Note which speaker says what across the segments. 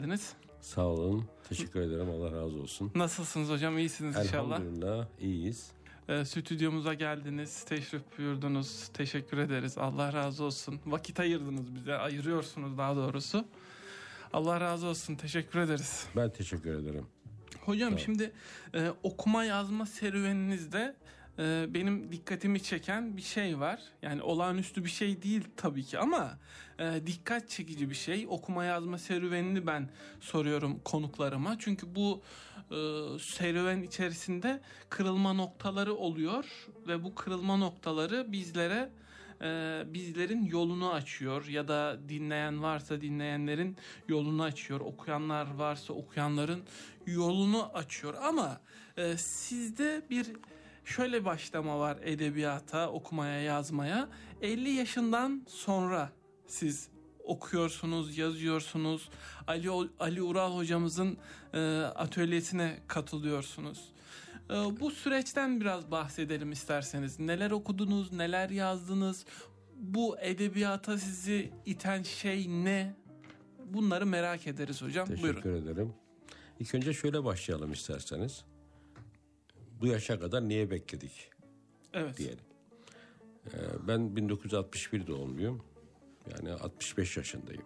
Speaker 1: geldiniz.
Speaker 2: Sağ olun. Teşekkür ederim. Allah razı olsun.
Speaker 1: Nasılsınız hocam? İyisiniz inşallah.
Speaker 2: Elhamdülillah iyiyiz.
Speaker 1: Stüdyomuza geldiniz. Teşrif buyurdunuz. Teşekkür ederiz. Allah razı olsun. Vakit ayırdınız bize. Ayırıyorsunuz daha doğrusu. Allah razı olsun. Teşekkür ederiz.
Speaker 2: Ben teşekkür ederim.
Speaker 1: Hocam şimdi okuma yazma serüveninizde benim dikkatimi çeken bir şey var. Yani olağanüstü bir şey değil tabii ki ama dikkat çekici bir şey. Okuma yazma serüvenini ben soruyorum konuklarıma. Çünkü bu serüven içerisinde kırılma noktaları oluyor ve bu kırılma noktaları bizlerin yolunu açıyor ya da dinleyen varsa dinleyenlerin yolunu açıyor, okuyanlar varsa okuyanların yolunu açıyor. Ama sizde bir şöyle başlama var edebiyata, okumaya, yazmaya. 50 yaşından sonra siz okuyorsunuz, yazıyorsunuz. Ali Ural hocamızın atölyesine katılıyorsunuz. Bu süreçten biraz bahsedelim isterseniz. Neler okudunuz, neler yazdınız? Bu edebiyata sizi iten şey ne? Bunları merak ederiz hocam.
Speaker 2: Teşekkür ederim. İlk önce şöyle başlayalım isterseniz. Bu yaşa kadar niye bekledik?
Speaker 1: Evet.
Speaker 2: Diyelim. Ben 1961 doğumluyum. Yani 65 yaşındayım.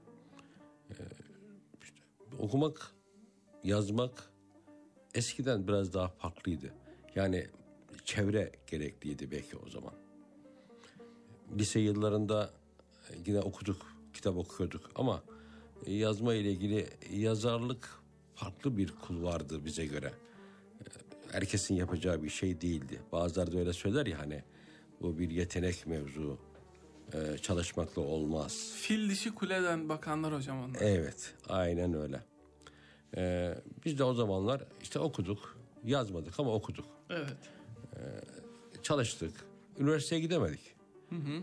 Speaker 2: İşte okumak, yazmak eskiden biraz daha farklıydı. Yani çevre gerekliydi belki o zaman. Lise yıllarında yine okuduk, kitap okuyorduk ama yazma ile ilgili yazarlık farklı bir kulvardı bize göre. Herkesin yapacağı bir şey değildi. Bazıları da öyle söyler ya hani bu bir yetenek mevzu, çalışmakla olmaz.
Speaker 1: Fil dişi kuleden bakanlar hocam onlar.
Speaker 2: Evet, aynen öyle. Biz de o zamanlar işte okuduk, yazmadık ama okuduk.
Speaker 1: Evet.
Speaker 2: Çalıştık, üniversiteye gidemedik.
Speaker 1: Hı hı.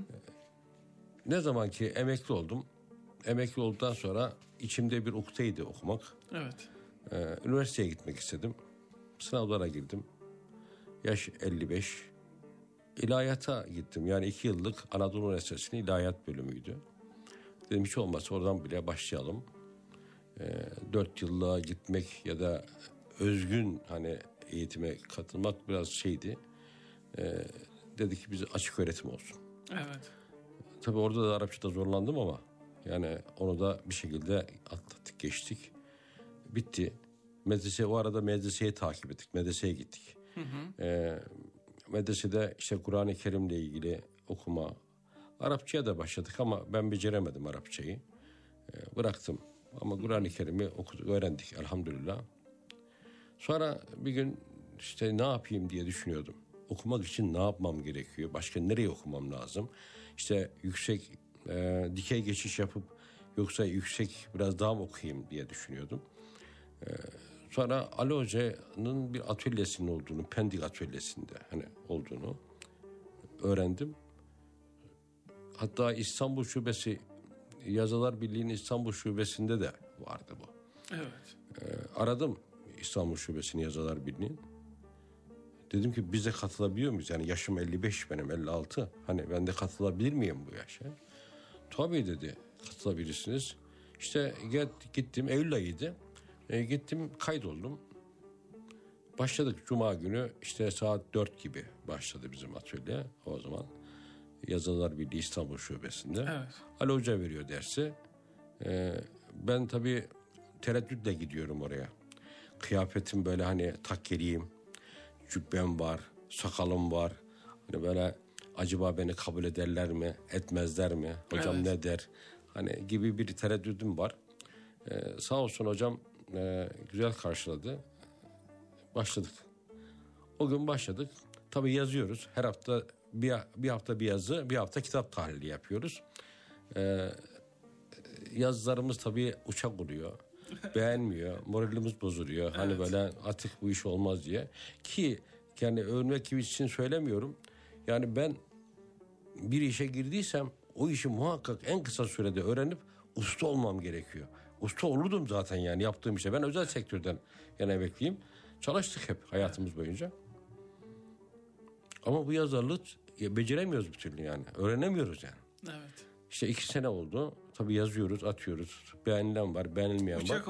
Speaker 2: Ne zaman ki emekli oldum, emekli olduktan sonra içimde bir ukteydi okumak.
Speaker 1: Evet.
Speaker 2: Üniversiteye gitmek istedim. Sınavlara girdim. Yaş 55. İlahiyata gittim. Yani 2 yıllık Anadolu Üniversitesi'nin ilahiyat bölümüydü. Dedim hiç olmazsa oradan bile başlayalım. 4 yıllığa gitmek ya da özgün hani eğitime katılmak biraz şeydi. Dedi ki bize açık öğretim olsun.
Speaker 1: Evet.
Speaker 2: Tabii orada da Arapçada zorlandım ama yani onu da bir şekilde atlattık, geçtik. Bitti. O arada medreseyi takip ettik. Medreseye gittik.
Speaker 1: Hı hı.
Speaker 2: Medresede işte Kur'an-ı Kerim'le ilgili okuma. Arapçaya da başladık ama ben beceremedim Arapçayı. Bıraktım. Ama Kur'an-ı Kerim'i okuduk, öğrendik elhamdülillah. Sonra bir gün işte ne yapayım diye düşünüyordum. Okumak için ne yapmam gerekiyor? Başka nereye okumam lazım? İşte yüksek, dikey geçiş yapıp yoksa yüksek biraz daha mı okuyayım diye düşünüyordum. Sonra Ali Hoca'nın bir atölyesinin olduğunu, Pendik atölyesinde hani olduğunu öğrendim. Hatta İstanbul Şubesi, Yazılar Birliği'nin İstanbul Şubesi'nde de vardı bu.
Speaker 1: Evet.
Speaker 2: Aradım İstanbul Şubesi'nin Yazılar Birliği'nin. Dedim ki biz de katılabiliyor muyuz? Yani yaşım 55 benim 56. Hani ben de katılabilir miyim bu yaşa? Tabii dedi katılabilirsiniz. İşte gittim Eylül ayıydı. Gittim kaydoldum. Başladık Cuma günü işte saat 4 gibi başladı bizim atölye o zaman. Yazılar Birliği İstanbul Şubesi'nde.
Speaker 1: Evet.
Speaker 2: Ali Hoca veriyor dersi. Ben tabii tereddütle gidiyorum oraya. Kıyafetim böyle hani takkeliyim. Cübbem var, sakalım var. Hani böyle acaba beni kabul ederler mi, etmezler mi? Hocam
Speaker 1: Evet.
Speaker 2: ne der? Hani gibi bir tereddüdüm var. Sağ olsun hocam güzel karşıladı. Başladık. O gün başladık. Tabii yazıyoruz. Her hafta bir hafta bir yazı, bir hafta kitap tahlili yapıyoruz. Yazılarımız tabii uçak oluyor. Beğenmiyor. Moralimiz bozuluyor. Hani
Speaker 1: Evet.
Speaker 2: böyle artık bu iş olmaz diye. Ki yani övünmek gibi için söylemiyorum. Yani ben bir işe girdiysem o işi muhakkak en kısa sürede öğrenip usta olmam gerekiyor. Usta olurdum zaten yani yaptığım işe. Ben özel sektörden yani emekliyim. Çalıştık hep hayatımız boyunca. Ama bu yazarlığı beceremiyoruz bir türlü yani. Öğrenemiyoruz yani.
Speaker 1: Evet.
Speaker 2: İşte 2 sene oldu. Tabii yazıyoruz, atıyoruz. Beğenilen var, beğenilmeyen var.